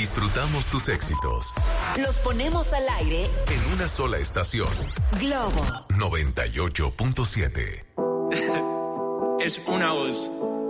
Disfrutamos tus éxitos. Los ponemos al aire en una sola estación. Globo 98.7. Es una voz.